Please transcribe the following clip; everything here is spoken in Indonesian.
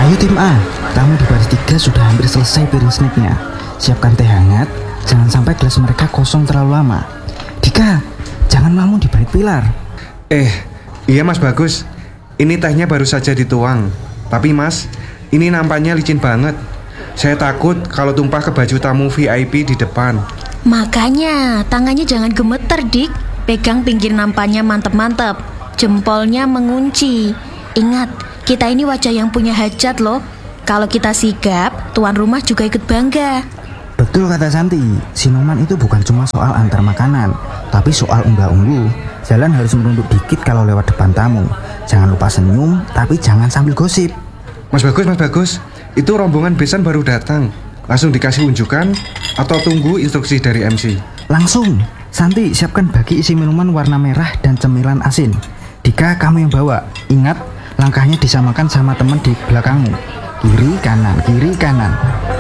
Ayo tim A, kamu di baris 3 sudah hampir selesai piring snacknya. Siapkan teh hangat, jangan sampai gelas mereka kosong terlalu lama. Dika, jangan ngelamun di balik pilar. Iya Mas Bagus. Ini tehnya baru saja dituang. Tapi Mas, ini nampaknya licin banget. Saya takut kalau tumpah ke baju tamu VIP di depan. Makanya tangannya jangan gemeter, Dik. Pegang pinggir nampannya mantep-mantep. Jempolnya mengunci. Ingat, kita ini wajah yang punya hajat loh. Kalau kita sigap, tuan rumah juga ikut bangga. Betul kata Santi, sinuman itu bukan cuma soal antar makanan, tapi soal unggah-ungguh. Jalan harus merunduk dikit kalau lewat depan tamu. Jangan lupa senyum, tapi jangan sambil gosip. Mas Bagus, itu rombongan besan baru datang. Langsung dikasih unjukan atau tunggu instruksi dari MC? Langsung, Santi siapkan bagi isi minuman warna merah dan cemilan asin. Dika, kamu yang bawa. Ingat, langkahnya disamakan sama teman di belakangmu. Kiri kanan, kiri kanan.